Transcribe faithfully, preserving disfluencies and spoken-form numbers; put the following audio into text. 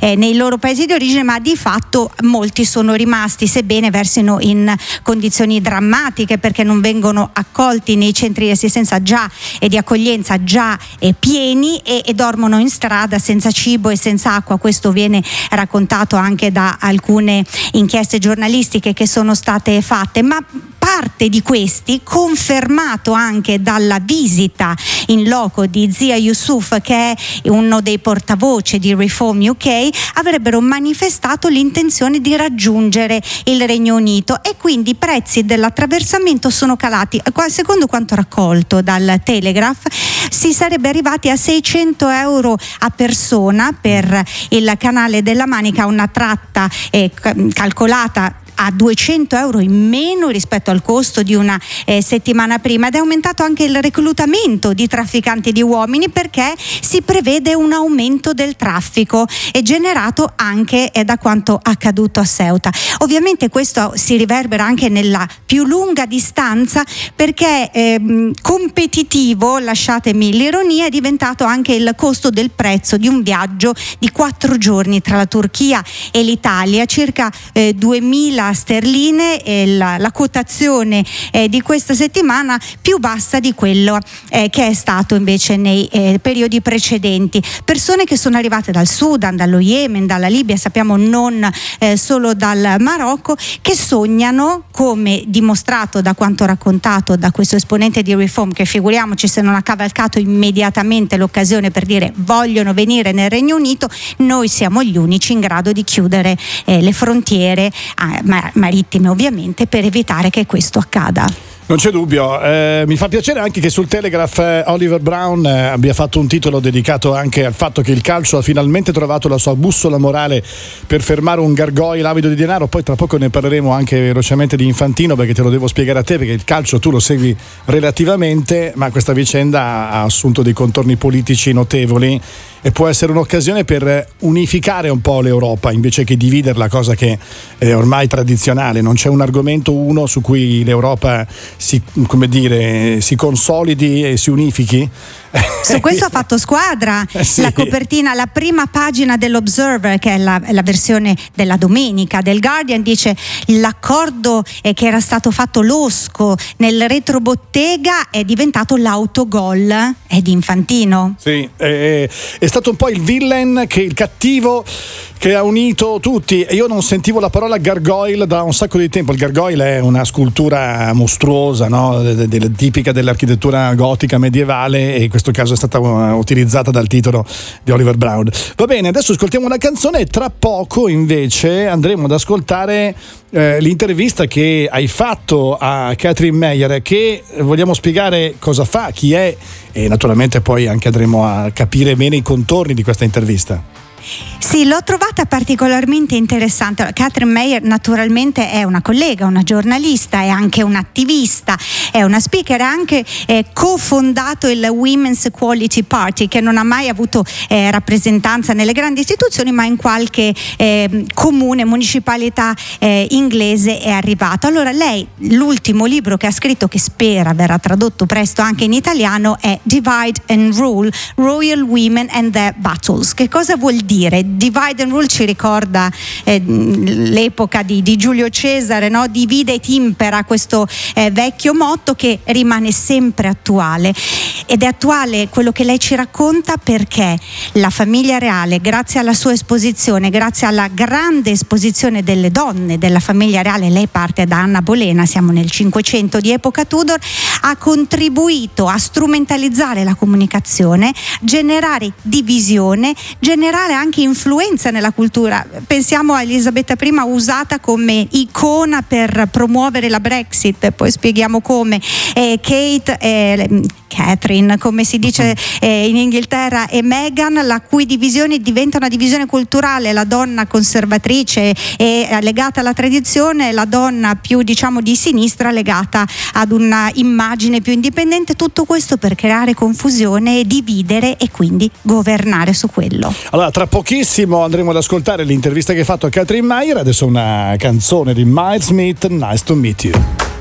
eh, nei loro paesi di origine, ma di fatto molti sono rimasti, sebbene versino in condizioni drammatiche perché non vengono accolti nei centri di assistenza già e di accoglienza già eh, pieni e, e dormono in strada senza cibo e senza acqua. Questo viene raccontato anche da alcune inchieste giornalistiche che sono state fatte, ma parte di questi, confermato anche dalla visita in loco di Zia Yusuf, che è uno dei portavoce di Reform U K, avrebbero manifestato l'intenzione di raggiungere il Regno Unito e quindi i prezzi dell'attraversamento sono calati. Secondo quanto raccolto dal Telegraph, si sarebbe arrivati a seicento euro a persona per il canale della Manica, una tratta eh, calcolata a duecento euro in meno rispetto al costo di una eh, settimana prima, ed è aumentato anche il reclutamento di trafficanti di uomini perché si prevede un aumento del traffico e generato anche eh, da quanto accaduto a Ceuta. Ovviamente questo si riverbera anche nella più lunga distanza perché eh, competitivo, lasciatemi l'ironia, è diventato anche il costo del prezzo di un viaggio di quattro giorni tra la Turchia e l'Italia, circa eh, duemila sterline, e la, la quotazione eh, di questa settimana più bassa di quello eh, che è stato invece nei eh, periodi precedenti. Persone che sono arrivate dal Sudan, dallo Yemen, dalla Libia, sappiamo non eh, solo dal Marocco, che sognano, come dimostrato da quanto raccontato da questo esponente di Reform, che figuriamoci se non ha cavalcato immediatamente l'occasione per dire vogliono venire nel Regno Unito, noi siamo gli unici in grado di chiudere eh, le frontiere a, marittime ovviamente per evitare che questo accada. Non c'è dubbio, eh, mi fa piacere anche che sul Telegraph eh, Oliver Brown eh, abbia fatto un titolo dedicato anche al fatto che il calcio ha finalmente trovato la sua bussola morale per fermare un gargoyle avido di denaro. Poi tra poco ne parleremo anche velocemente di Infantino, perché te lo devo spiegare a te, perché il calcio tu lo segui relativamente, ma questa vicenda ha assunto dei contorni politici notevoli e può essere un'occasione per unificare un po' l'Europa invece che dividerla, cosa che è ormai tradizionale. Non c'è un argomento uno su cui l'Europa si, come dire, si consolidi e si unifichi. Su questo ha fatto squadra eh sì. La copertina, la prima pagina dell'Observer, che è la, la versione della domenica del Guardian, dice l'accordo eh, che era stato fatto losco nel retrobottega è diventato l'autogol è di Infantino. Sì, è, è stato un po' il villain, che il cattivo che ha unito tutti. E io non sentivo la parola gargoyle da un sacco di tempo. Il gargoyle è una scultura mostruosa, no? de, de, de, tipica dell'architettura gotica medievale, e in questo caso è stata utilizzata dal titolo di Oliver Brown. Va bene, adesso ascoltiamo una canzone e tra poco invece andremo ad ascoltare eh, l'intervista che hai fatto a Catherine Meyer, che vogliamo spiegare cosa fa, chi è, e naturalmente poi anche andremo a capire bene i contorni di questa intervista. Sì, l'ho trovata particolarmente interessante. Catherine Meyer naturalmente è una collega, una giornalista, è anche un'attivista, è una speaker, ha anche eh, cofondato il Women's Equality Party, che non ha mai avuto eh, rappresentanza nelle grandi istituzioni, ma in qualche eh, comune, municipalità eh, inglese è arrivato. Allora lei, l'ultimo libro che ha scritto, che spera verrà tradotto presto anche in italiano, è Divide and Rule, Royal Women and Their Battles. Che cosa vuol dire? Divide and Rule ci ricorda eh, l'epoca di, di Giulio Cesare, no? Divide et impera, questo eh, vecchio motto che rimane sempre attuale, ed è attuale quello che lei ci racconta perché la famiglia reale, grazie alla sua esposizione, grazie alla grande esposizione delle donne della famiglia reale, lei parte da Anna Bolena, siamo nel Cinquecento di epoca Tudor, ha contribuito a strumentalizzare la comunicazione, generare divisione, generare anche influenza nella cultura. Pensiamo a Elisabetta I, usata come icona per promuovere la Brexit, poi spieghiamo come. eh, Kate eh, Catherine, come si dice eh, in Inghilterra, e Meghan, la cui divisione diventa una divisione culturale, la donna conservatrice e legata alla tradizione, la donna più diciamo di sinistra legata ad una immagine più indipendente. Tutto questo per creare confusione, dividere e quindi governare su quello. Allora, tra pochissimo andremo ad ascoltare l'intervista che hai fatto a Catherine Meyer. Adesso una canzone di Miles Smith, Nice to Meet You.